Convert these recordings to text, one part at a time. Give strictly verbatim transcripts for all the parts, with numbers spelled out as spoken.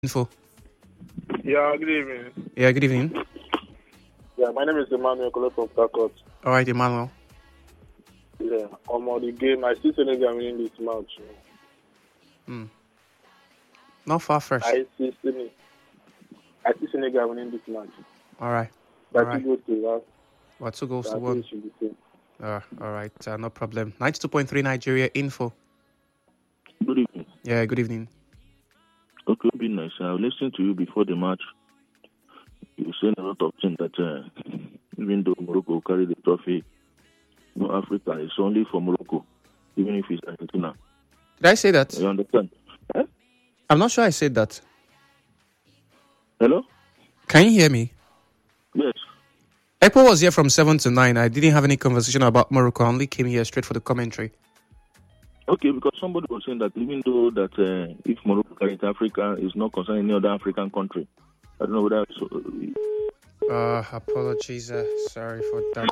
Info. Yeah, good evening. Yeah, good evening. Yeah, my name is Emmanuel Kolo from Kakot. All right, Emmanuel. Yeah, I'm on the game. I see Senegal winning this match. Hmm. Not far first. I see Senegal. I see Senegal winning this match. All right. But All right. two goals to one. What two goals So to I think one? it should be safe. Uh, all right, uh, no problem. ninety-two point three Nigeria Info. Good evening. Yeah, good evening. Okay, be nice. I listened to you before the match. You were saying a lot of things that uh, even though Morocco carry the trophy, no Africa is only for Morocco, even if it's Argentina. Did I say that? You understand? Eh? I'm not sure I said that. Hello? Can you hear me? Yes. Apple was here from seven to nine. I didn't have any conversation about Morocco. I only came here straight for the commentary. Okay, because somebody was saying that even though that uh, if Morocco carries Africa, it's not concerning any other African country. I don't know whether... So, Uh, apologies. Uh, sorry for that.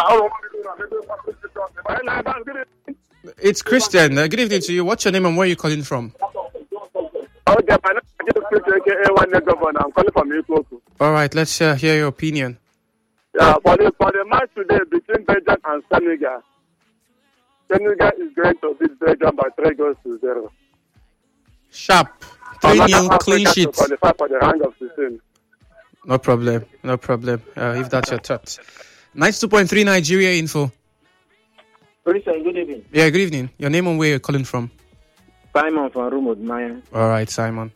It's Christian. Uh, good evening to you. What's your name and where are you calling from? Okay, my name is Christian, aka one Governor. I'm calling from Ikoku. All right, let's uh, hear your opinion. Yeah, for the, for the match today between Belgium and Senegal, Senegal is going to beat Belgium by three goals to zero. Sharp. three nil clean Africa sheet. to qualify for the round of sixteen. No problem. No problem. Uh, if that's your thought. ninety-two point three Nigeria Info. Christian, good evening. Yeah, good evening. Your name and where you're calling from? Simon from Rumwood, Maya. All right, Simon.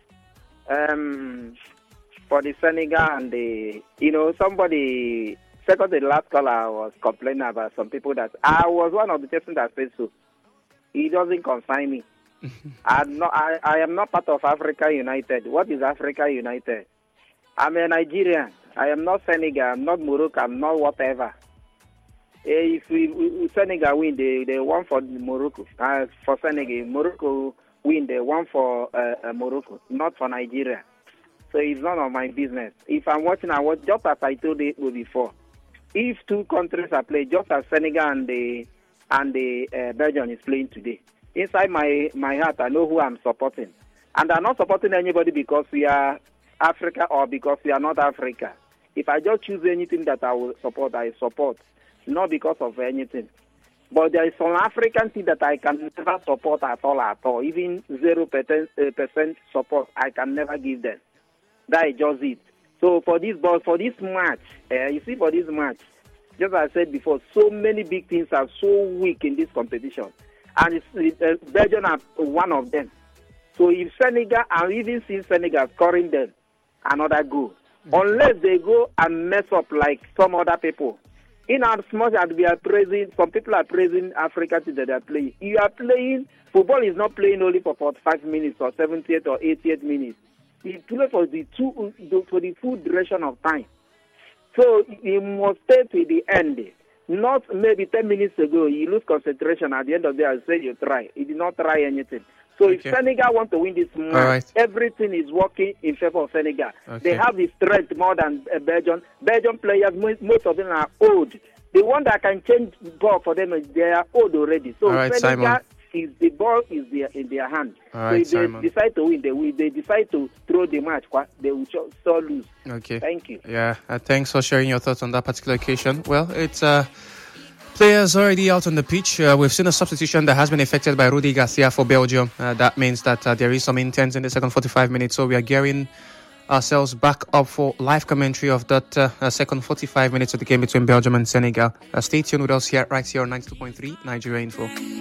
Um, for the Senegal and the, you know, somebody, second to the last caller was complaining about some people that I was one of the persons that said so. It doesn't concern me. I'm not, I, I am not part of Africa United. What is Africa United? I'm a Nigerian. I am not Senegal. I'm not Morocco. I'm not whatever. If we, we Senegal win, they they won for Morocco. Uh, for Senegal, Morocco win, they won for uh, uh, Morocco, not for Nigeria. So it's none of my business. If I'm watching, I watch just as I told you before. If two countries are playing, just as Senegal and the and the uh, Belgium is playing today, inside my my heart, I know who I'm supporting, and I'm not supporting anybody because we are Africa or because we are not Africa. If I just choose anything that I will support, I support. Not because of anything. But there is some African thing that I can never support at all, at all. Even zero percent support, I can never give them. That is just it. So for this ball, for this match, uh, you see for this match, just as I said before, so many big teams are so weak in this competition. And it's, uh, Belgium are one of them. So if Senegal, I'm even seeing Senegal scoring them another goal. Unless they go and mess up like some other people. In as much as we are praising, some people are praising Africa that they are playing. You are playing, football is not playing only for forty-five minutes or seventieth or eightieth minutes. You play for the two, for the full duration of time. So you must stay to the end. Not maybe ten minutes ago, you lose concentration. At the end of the day, I say you try. You did not try anything. So Okay. if Senegal want to win this match, right. everything is working in favor of Senegal. Okay. They have the strength more than uh, Belgium. Belgium players, most, most of them are old. The one that can change ball for them, they are old already. So All right, Senegal, Simon. is the ball is there in their hand. All right, so if Simon. they decide to win, they win. They decide to throw the match, they will still lose. Okay. Thank you. Yeah, uh, thanks for sharing your thoughts on that particular occasion. Well, it's uh, players already out on the pitch. Uh, we've seen a substitution that has been effected by Rudy Garcia for Belgium. Uh, that means that uh, there is some intent in the second forty-five minutes. So we are gearing ourselves back up for live commentary of that uh, uh, second forty-five minutes of the game between Belgium and Senegal. Uh, stay tuned with us here, right here on ninety-two point three Nigeria Info.